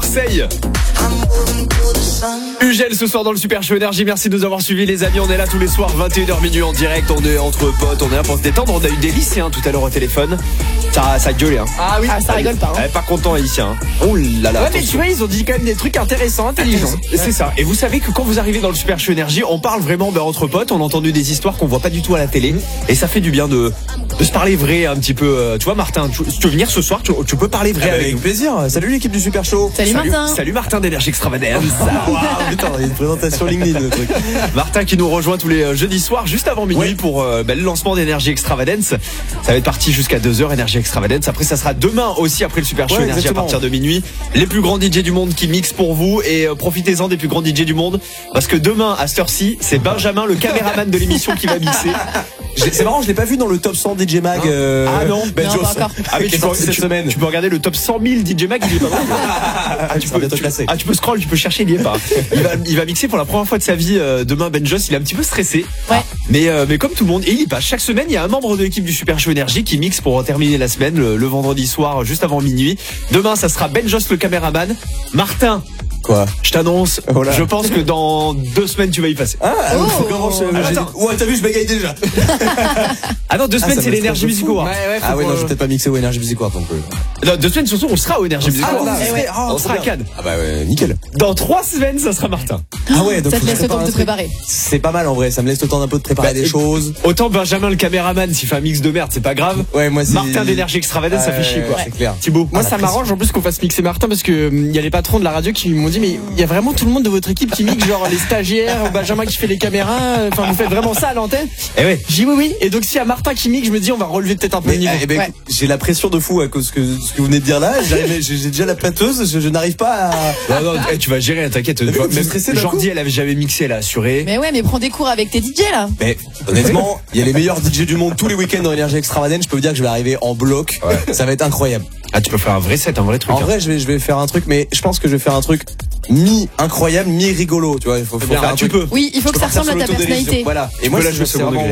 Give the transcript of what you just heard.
Marseille. Ugel ce soir dans le Super Show Énergie. Merci de nous avoir suivis les amis. On est là tous les soirs 21h minuit en direct. On est entre potes, on est là pour se détendre. On a eu des lycéens tout à l'heure au téléphone. Ça gueulait hein. Ah oui, ça rigole pas. Pas content les lycéens. Oh là là. Ouais mais tu vois ils ont dit quand même des trucs intéressants, intelligents. C'est ça. Et vous savez que quand vous arrivez dans le Super Show Énergie, on parle vraiment entre potes. On a entendu des histoires qu'on voit pas du tout à la télé. Et ça fait du bien de se parler vrai un petit peu. Tu vois Martin, si tu veux venir ce soir, tu peux parler vrai avec nous. Plaisir. Salut l'équipe du Super Show. Salut Martin. Salut Martin d'Énergie Extravagance. Putain, il y a une présentation LinkedIn le truc. Martin qui nous rejoint tous les jeudis soirs juste avant minuit pour le lancement d'Énergie Extravagance. Ça va être parti jusqu'à 2h Énergie Extravagance. Après ça sera demain aussi après le Super Show Énergie exactement. À partir de minuit. Les plus grands DJ du monde qui mixent pour vous et profitez-en des plus grands DJ du monde parce que demain à cette heure-ci, c'est Benjamin le caméraman de l'émission qui va mixer. C'est marrant, je l'ai pas vu dans le top 100 DJ Mag. Ah non, non pas encore. Ah mais tu peux regarder le top 100 000 DJ Mag, il est pas mal. Tu peux scroll, tu peux chercher, il y est pas. Il va mixer pour la première fois de sa vie demain. Ben Joss, il est un petit peu stressé. Ouais. Mais comme tout le monde, et il y passe chaque semaine. Il y a un membre de l'équipe du Super Show Énergie qui mixe pour terminer la semaine le vendredi soir juste avant minuit. Demain, ça sera Ben Joss le caméraman. Martin. Quoi? Je t'annonce, je pense que dans 2 semaines tu vas y passer. T'as vu, je bégaye déjà. Ah non, 2 semaines c'est l'Énergie Music Award. Ah ouais, non, je vais peut-être pas mixer au Énergie Music Award non plus. Non, 2 semaines surtout, on sera au Énergie Music Award. On sera à Cannes. Ah bah ouais, nickel. Dans 3 semaines, ça sera Martin. Ah ouais, donc ça te laisse le temps de te préparer. C'est pas mal en vrai, ça me laisse le temps d'un peu de préparer des choses. Autant Benjamin le caméraman, s'il fait un mix de merde, c'est pas grave. Ouais, moi Martin d'Énergie Extravagance, ça fait chier quoi. C'est clair. Thibaut. Moi ça m'arrange en plus qu'on fasse mixer Martin parce que il y a les patrons de la radio qui m'ont dit mais il y a vraiment tout le monde de votre équipe qui mixe, genre les stagiaires, Benjamin qui fait les caméras, enfin vous faites vraiment ça à l'antenne. Eh ouais. J'ai dit oui. Et donc s'il y a Martin qui mixe, je me dis on va relever peut-être un peu le niveau. J'ai la pression de fou à cause que ce que vous venez de dire là. J'ai déjà la pâteuse, je n'arrive pas à. Non, tu vas gérer, t'inquiète. Même Jordi, elle avait jamais mixé, elle a assuré. Mais ouais, mais prends des cours avec tes DJ là. Mais honnêtement, il y a les meilleurs DJ du monde tous les week-ends dans Énergie Extravagance. Je peux vous dire que je vais arriver en bloc. Ouais. Ça va être incroyable. Ah, tu peux faire un vrai set, un vrai truc. En vrai, je vais faire un truc, mais je pense que je vais faire un truc mi-incroyable, mi-rigolo. Tu vois, il faut faire un truc. Oui, il faut que ça ressemble à ta personnalité. Voilà. Et moi, je vais